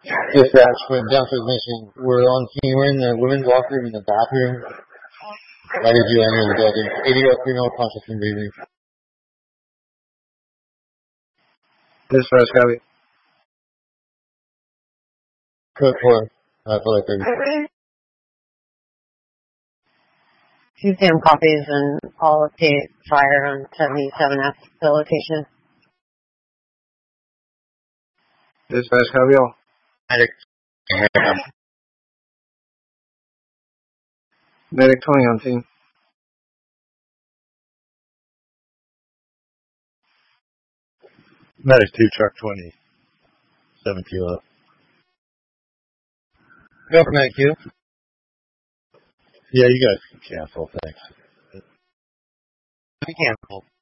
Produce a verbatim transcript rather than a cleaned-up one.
Dispatch for Downfield Mission. We're on scene. We're in the women's locker room in the bathroom. Why did you enter the building? eighty-year-old female conscious and breathing. Dispatch, copy. Code four. Uh, for like thirty. Two Sam copies and all update fire on seventy-seven F the location. Dispatch, copy all. Medic. Medic twenty on team. Medic two, truck twenty. seven kilo. Go for Medic two. Yeah, you guys can cancel, thanks. We cancel.